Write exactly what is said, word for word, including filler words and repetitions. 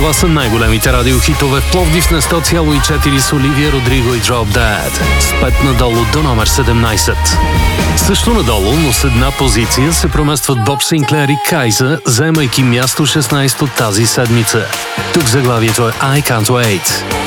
Това са най-големите радиохитове в Пловдив на сто цяло и четири с Оливия Родриго и Drop Dead. С пет надолу до номер седемнайсет. Също надолу, но с една позиция се проместват Боб Синклер и Кайза, заемайки място шестнайсето тази седмица. Тук заглавието е I Can't Wait.